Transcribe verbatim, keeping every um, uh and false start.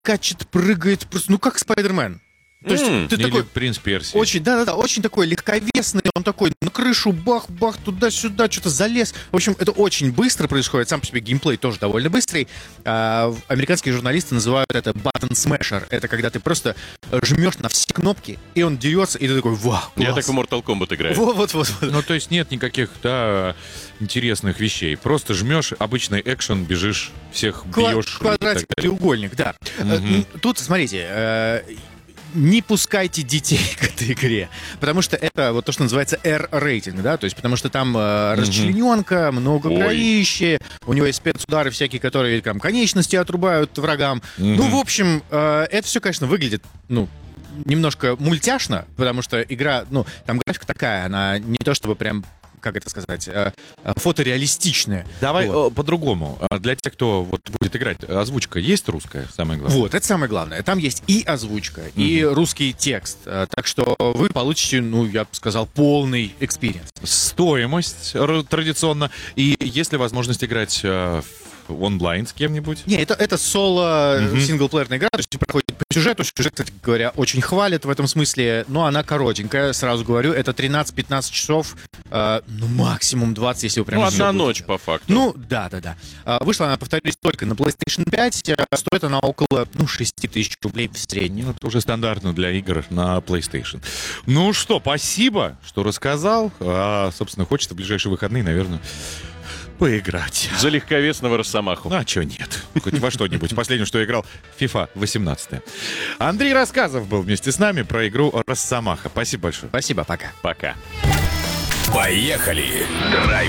скачет, прыгает, просто, ну как Спайдермен. То есть Mm, ты или такой... «Принц Персии». Очень, да-да-да, очень такой легковесный, он такой на крышу, бах-бах, туда-сюда, что-то залез. В общем, это очень быстро происходит, сам по себе геймплей тоже довольно быстрый. А, американские журналисты называют это button smasher. Это когда ты просто жмешь на все кнопки, и он дерется, и ты такой, вау, класс. Я так в Mortal Kombat играю. Вот-вот-вот. Ну, то есть нет никаких, да, интересных вещей. Просто жмешь, обычный экшен, бежишь, всех бьешь. Квадратик, треугольник, да. Мгм. Тут, смотрите, э, не пускайте детей к этой игре, потому что это вот то, что называется R-рейтинг, да, то есть потому что там э, расчлененка, много Ой. кровищи, у него есть спецудары всякие, которые там конечности отрубают врагам. Ну, в общем, э, это все, конечно, выглядит, ну, немножко мультяшно, потому что игра, ну, там графика такая, она не то чтобы прям, как это сказать, э, э, фотореалистичная. Давай Вот. э, по-другому. А Для тех, кто вот будет играть, озвучка есть русская, самое главное? Вот, это самое главное. Там есть и озвучка, и русский текст. Э, Так что вы получите, ну, я бы сказал, полный экспириенс. Стоимость р- традиционно. И есть ли возможность играть э, в онлайн с кем-нибудь? Не, это, это соло Мгм. синглплеерная игра, то есть проходит по сюжету. Сюжет, кстати говоря, очень хвалят в этом смысле, но она коротенькая, сразу говорю, это тринадцать-пятнадцать часов, э, ну, максимум двадцать, если вы прям... Ну, всё одна будете ночь, делать. по факту. Ну, да-да-да. А, Вышла она, повторюсь, только на PlayStation пять, э, стоит она около, ну, шесть тысяч рублей в среднем. Ну, это уже стандартно для игр на PlayStation. Ну что, спасибо, что рассказал. А, собственно, хочется в ближайшие выходные, наверное, поиграть. За легковесного Росомаху. Ну, а чё нет? Хоть во что-нибудь. Последнее, что я играл, FIFA восемнадцать. Андрей Рассказов был вместе с нами про игру «Росомаха». Спасибо большое. Спасибо, пока. Пока. Поехали! Драйв